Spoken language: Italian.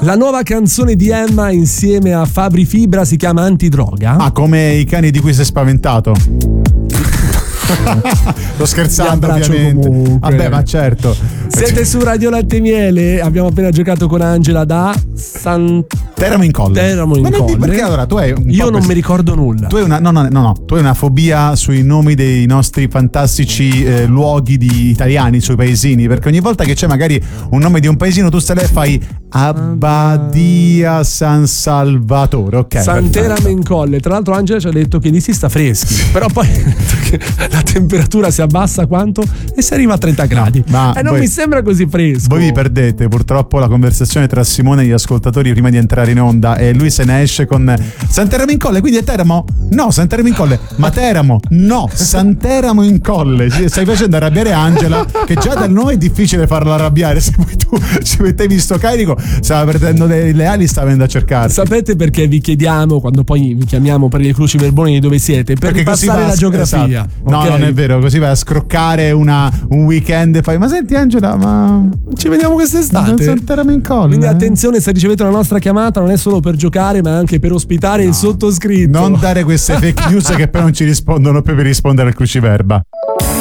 La nuova canzone di Emma insieme a Fabri Fibra si chiama Antidroga. Ah, come i cani di cui sei spaventato. Sto scherzando, ovviamente. Comunque. Vabbè, ma certo. Siete su Radio Latte e Miele. Abbiamo appena giocato con Angela da Teramo in Colle. Ma non perché allora tu hai io non mi ricordo nulla. Tu hai una tu hai una fobia sui nomi dei nostri fantastici luoghi italiani, sui paesini, perché ogni volta che c'è magari un nome di un paesino tu stai lì e fai Abbadia San Salvatore, ok. Santeramo in Colle. Tra l'altro Angela ci ha detto che lì si sta freschi, però poi la temperatura si abbassa quanto? E si arriva a 30 gradi. Ma non mi sembra così fresco. Voi vi perdete purtroppo la conversazione tra Simone e gli ascoltatori prima di entrare in onda, e lui se ne esce con Santeramo in Colle, quindi è Teramo? No, Santeramo in Colle. Ma Teramo? No, Santeramo in Colle. Stai facendo arrabbiare Angela, che già dal nome è difficile farla arrabbiare. Se poi tu ci mettevi sto carico, stava perdendo le ali, stava venendo a cercare. Sapete perché vi chiediamo, quando poi vi chiamiamo per le Cruci Verboni, di dove siete? Per ripassare la geografia. Esatto. No, non è vero, così vai a scroccare un weekend e fai: ma senti Angela, ma ci vediamo quest'estate. Santeramo in Colle. Quindi attenzione, se ricevete una nostra chiamata non è solo per giocare, ma anche per ospitare il sottoscritto. Non dare queste fake news che poi non ci rispondono più per rispondere al cruciverba.